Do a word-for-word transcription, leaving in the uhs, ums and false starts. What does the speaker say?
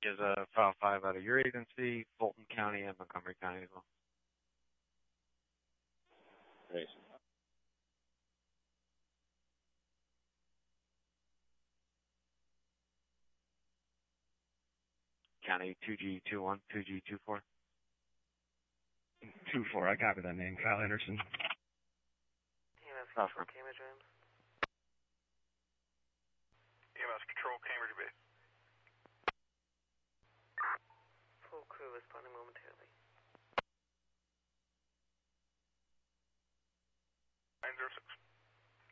Is a file five out of your agency, Fulton County, and Montgomery County as well. Great. County two G two one, two G two four. two four, I copy that name. Kyle Anderson. E M S Control, Cambridge, James. E M S Control, Cambridge Bay. Full crew responding momentarily. nine zero six.